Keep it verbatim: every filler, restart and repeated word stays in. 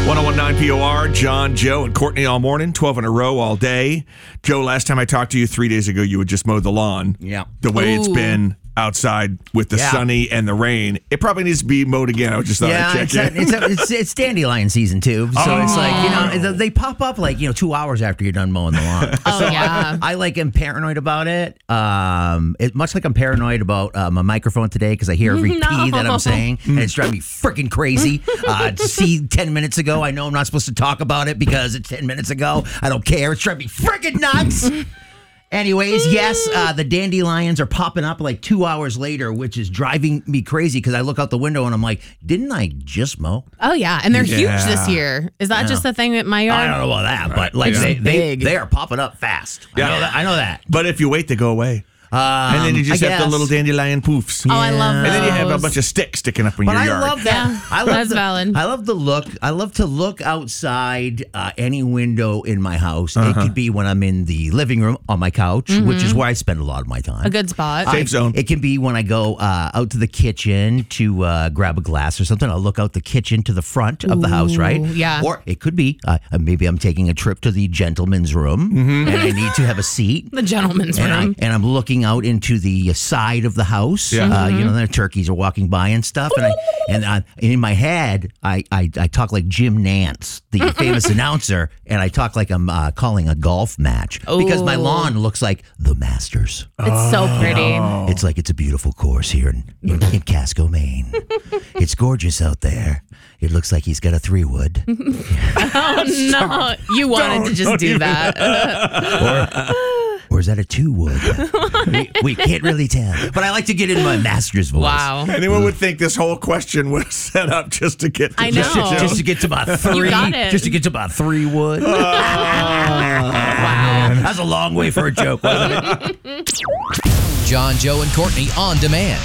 one oh one point nine P O R, John, Joe, and Courtney all morning, twelve in a row all day. Joe, last time I talked to you three days ago, you had just mowed the lawn. Yeah. The way Ooh. it's been outside with the Yeah. sunny and the rain, it probably needs to be mowed again. I just thought Yeah, I'd check it's, in. a, it's, a, it's it's dandelion season too, so it's like you know they pop up like you know two hours after you're done mowing the lawn. Oh, so yeah. I, I like am paranoid about it. Um, it much like I'm paranoid about uh, my microphone today because I hear every No. P that I'm saying and it's driving me freaking crazy. Uh, to see ten minutes ago, I know I'm not supposed to talk about it because it's ten minutes ago. I don't care. It's driving me freaking nuts. Anyways, yes, uh, the dandelions are popping up like two hours later, which is driving me crazy because I look out the window and I'm like, didn't I just mow? Oh, yeah. And they're Yeah. huge this year. Is that just the thing at my yard? I don't know about that, but like Yeah. they, they, Big. they are popping up fast. I Yeah. know that. I know that. But if you wait, they go away. Um, and then you just I have the guess. little dandelion poofs. Oh, I love And those. then you have a bunch of sticks sticking up in But your I yard. love that. Yeah, I love that's the, valid. I love the look. I love to look outside uh, any window in my house. It could be when I'm in the living room on my couch, which is where I spend a lot of my time. A good spot. Safe zone. It can be when I go uh, out to the kitchen to uh, grab a glass or something. I'll look out the kitchen to the front of the house, right? yeah. Or it could be uh, maybe I'm taking a trip to the gentleman's room and I need to have a seat. The gentleman's And, I, room. and I'm looking out into the side of the house. Yeah. Uh, you know, the turkeys are walking by and stuff. And I and I, in my head, I, I I talk like Jim Nance, the famous announcer, and I talk like I'm uh, calling a golf match because my Ooh. lawn looks like the Masters. It's so pretty. It's like it's a beautiful course here in, in, in Casco, Maine. It's gorgeous out there. It looks like he's got a three wood. Oh, no. You wanted to just do that. Or is that a two wood? we, we can't really tell. But I like to get in my master's voice. Wow. Anyone would think this whole question was set up just to get to I just- know. Just to get to about three. got it. Just to get to about three wood. Wow. That's a long way for a joke, wasn't it? John, Joe, and Courtney on demand.